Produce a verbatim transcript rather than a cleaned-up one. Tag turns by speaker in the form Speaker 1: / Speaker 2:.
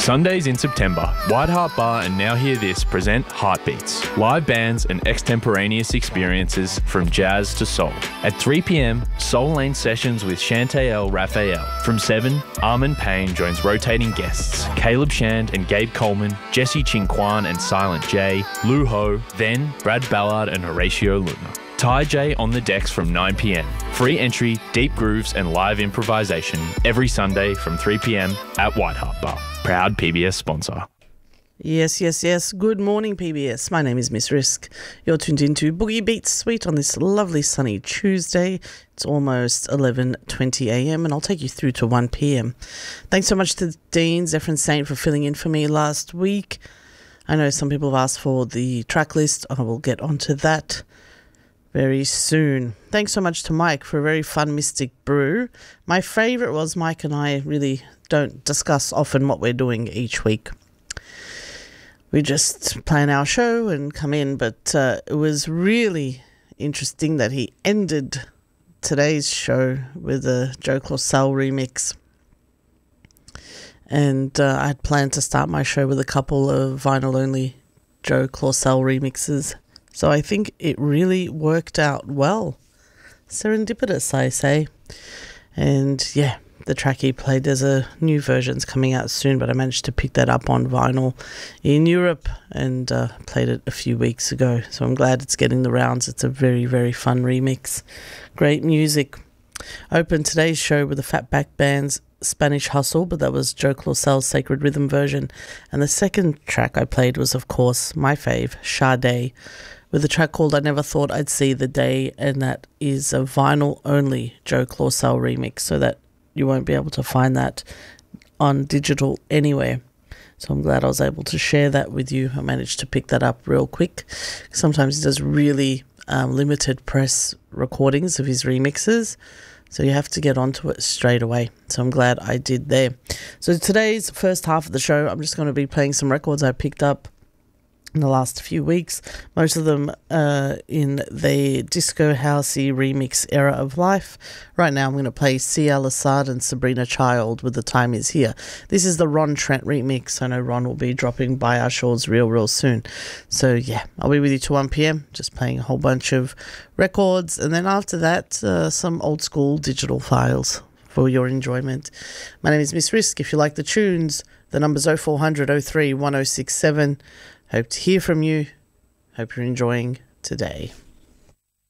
Speaker 1: Sundays in September, White Heart Bar and Now Hear This present Heartbeats, live bands and extemporaneous experiences from jazz to soul. At three p m, Soul Lane sessions with Chantael Raphael. From seven, Armin Payne joins rotating guests, Caleb Shand and Gabe Coleman, Jesse Chinquan and Silent J, Lou Ho, then Brad Ballard and Horatio Luna. Ty J on the decks from nine p m. Free entry, deep grooves and live improvisation every Sunday from three p m at White Heart Bar. Proud P B S sponsor.
Speaker 2: Yes, yes, yes. Good morning, P B S. My name is Miss Risk. You're tuned into Boogie Beats Suite on this lovely sunny Tuesday. It's almost eleven twenty a m and I'll take you through to one p m. Thanks so much to Dean Zephyr Saint for filling in for me last week. I know some people have asked for the track list. I will get onto that very soon. Thanks so much to Mike for a very fun Mystic Brew. My favourite was Mike and I really don't discuss often what we're doing each week. We just plan our show and come in, but uh, it was really interesting that he ended today's show with a Joe Claussell remix. And uh, I'd planned to start my show with a couple of vinyl-only Joe Claussell remixes. So I think it really worked out well. Serendipitous, I say. And yeah, the track he played, there's a new version's coming out soon, but I managed to pick that up on vinyl in Europe and uh, played it a few weeks ago. So I'm glad it's getting the rounds. It's a very, very fun remix. Great music. Opened today's show with the Fatback Band's Spanish Hustle, but that was Joe Claussell's Sacred Rhythm version. And the second track I played was, of course, my fave, Sade, with a track called I Never Thought I'd See the Day, and that is a vinyl-only Joe Claussell remix, so that you won't be able to find that on digital anywhere. So I'm glad I was able to share that with you. I managed to pick that up real quick. Sometimes he does really um, limited press recordings of his remixes, so you have to get onto it straight away. So I'm glad I did there. So today's first half of the show, I'm just going to be playing some records I picked up in the last few weeks, most of them uh, in the disco housey remix era of life. Right now I'm going to play Sia Lassard and Sabrina Child with The Time Is Here. This is the Ron Trent remix. I know Ron will be dropping by our shores real, real soon. So yeah, I'll be with you till one p m, just playing a whole bunch of records. And then after that, uh, some old school digital files for your enjoyment. My name is Miss Risk. If you like the tunes, the number's oh four hundred, oh three, one oh six seven. Hope to hear from you. Hope you're enjoying today.